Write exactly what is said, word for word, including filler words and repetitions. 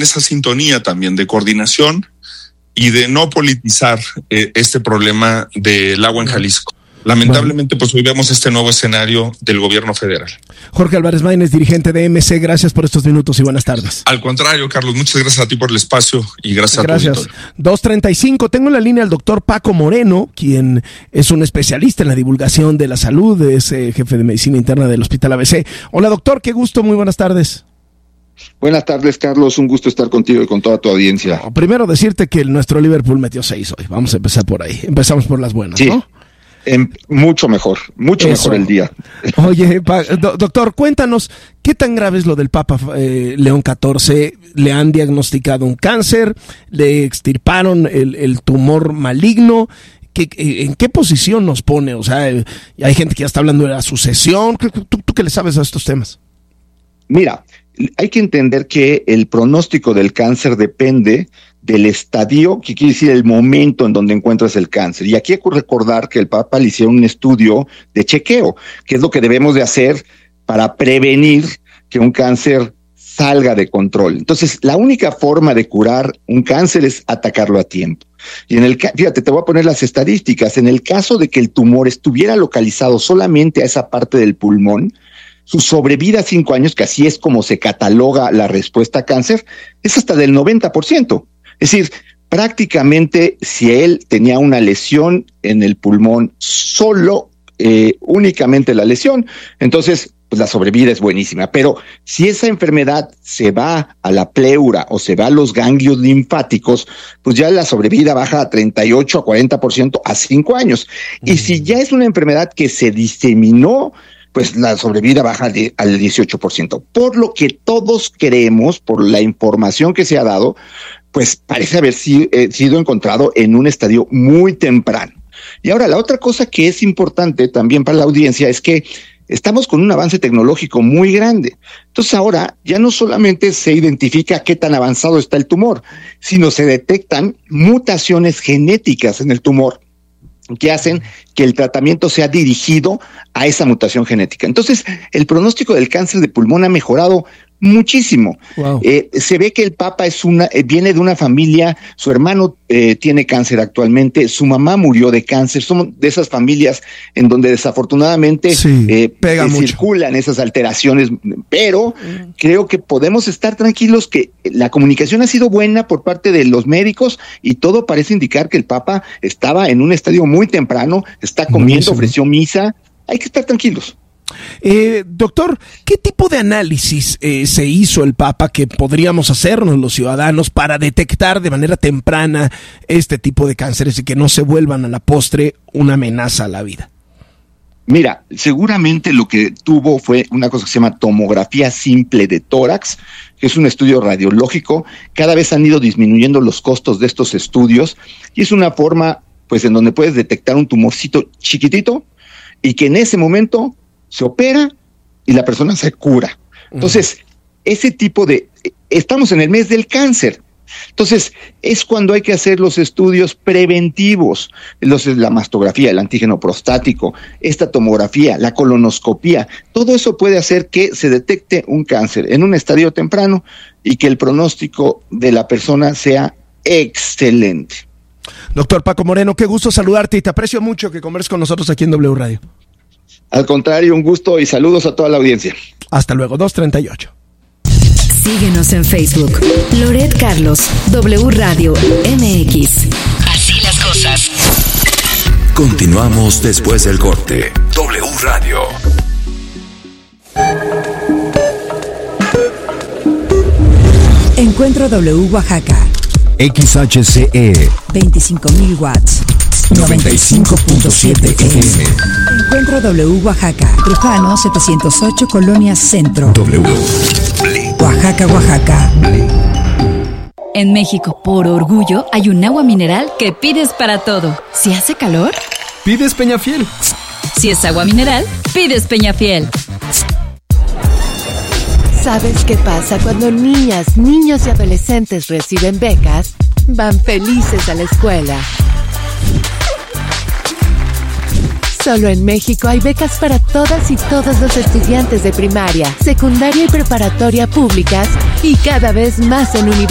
en esa sintonía también de coordinación y de no politizar eh, este problema del agua en Jalisco. Lamentablemente, pues hoy vemos este nuevo escenario del gobierno federal. Jorge Álvarez Maínez, dirigente de M C, gracias por estos minutos y buenas tardes. Al contrario, Carlos, muchas gracias a ti por el espacio y gracias, gracias. a tu auditorio. dos treinta y cinco, tengo en la línea al doctor Paco Moreno, quien es un especialista en la divulgación de la salud, es eh, jefe de medicina interna del Hospital A B C. Hola doctor, qué gusto, muy buenas tardes. Buenas tardes, Carlos, un gusto estar contigo y con toda tu audiencia. Primero decirte que el, nuestro Liverpool metió seis hoy, vamos a empezar por ahí, empezamos por las buenas, sí. ¿no? En, mucho mejor, mucho Eso. mejor el día. Oye, pa, do, doctor, cuéntanos, ¿qué tan grave es lo del Papa eh, León catorce? ¿Le han diagnosticado un cáncer? ¿Le extirparon el, el tumor maligno? ¿Qué, ¿En qué posición nos pone? O sea, eh, hay gente que ya está hablando de la sucesión. ¿Tú, tú qué le sabes a estos temas? Mira, hay que entender que el pronóstico del cáncer depende del estadio, que quiere decir el momento en donde encuentras el cáncer. Y aquí hay que recordar que el Papa le hicieron un estudio de chequeo, que es lo que debemos de hacer para prevenir que un cáncer salga de control. Entonces, la única forma de curar un cáncer es atacarlo a tiempo. Y en el fíjate, te voy a poner las estadísticas. En el caso de que el tumor estuviera localizado solamente a esa parte del pulmón, su sobrevida a cinco años, que así es como se cataloga la respuesta a cáncer, es hasta del noventa por ciento. Es decir, prácticamente si él tenía una lesión en el pulmón, solo, eh, únicamente la lesión, entonces pues la sobrevida es buenísima. Pero si esa enfermedad se va a la pleura o se va a los ganglios linfáticos, pues ya la sobrevida baja a treinta y ocho a cuarenta por ciento a cinco años. Mm. Y si ya es una enfermedad que se diseminó, pues la sobrevida baja de, al dieciocho por ciento. Por lo que todos creemos, por la información que se ha dado, pues parece haber sido, eh, sido encontrado en un estadio muy temprano. Y ahora, la otra cosa que es importante también para la audiencia es que estamos con un avance tecnológico muy grande. Entonces ahora ya no solamente se identifica qué tan avanzado está el tumor, sino se detectan mutaciones genéticas en el tumor que hacen que el tratamiento sea dirigido a esa mutación genética. Entonces, el pronóstico del cáncer de pulmón ha mejorado muchísimo. Wow. Eh, se ve que el Papa es una, eh, viene de una familia, su hermano eh, tiene cáncer actualmente, su mamá murió de cáncer, son de esas familias en donde desafortunadamente sí, eh, pega eh, mucho. circulan esas alteraciones, pero mm. creo que podemos estar tranquilos que la comunicación ha sido buena por parte de los médicos y todo parece indicar que el Papa estaba en un estadio muy temprano, está comiendo, ofreció misa, hay que estar tranquilos. Eh, doctor, ¿qué tipo de análisis eh, se hizo el Papa que podríamos hacernos los ciudadanos para detectar de manera temprana este tipo de cánceres y que no se vuelvan a la postre una amenaza a la vida? Mira, seguramente lo que tuvo fue una cosa que se llama tomografía simple de tórax, que es un estudio radiológico. Cada vez han ido disminuyendo los costos de estos estudios y es una forma, pues, en donde puedes detectar un tumorcito chiquitito y que en ese momento se opera y la persona se cura. Entonces, uh-huh. ese tipo de... Estamos en el mes del cáncer. Entonces, es cuando hay que hacer los estudios preventivos. Los, la mastografía, el antígeno prostático, esta tomografía, la colonoscopía. Todo eso puede hacer que se detecte un cáncer en un estadio temprano y que el pronóstico de la persona sea excelente. Doctor Paco Moreno, qué gusto saludarte y te aprecio mucho que converses con nosotros aquí en W Radio. Al contrario, un gusto y saludos a toda la audiencia. Hasta luego, dos treinta y ocho. Síguenos en Facebook. Loret Carlos, W Radio M X. Así las cosas. Continuamos después del corte. W Radio. Encuentro W Oaxaca. X H C E. veinticinco mil watts. noventa y cinco punto siete F M. Encuentro W Oaxaca. Trujano setecientos ocho, Colonia Centro. W. Oaxaca, Oaxaca. En México, por orgullo, hay un agua mineral que pides para todo. Si hace calor, pides Peñafiel. Si es agua mineral, pides Peñafiel. ¿Sabes qué pasa cuando niñas, niños y adolescentes reciben becas? Van felices a la escuela. Solo en México hay becas para todas y todos los estudiantes de primaria, secundaria y preparatoria públicas y cada vez más en universidades.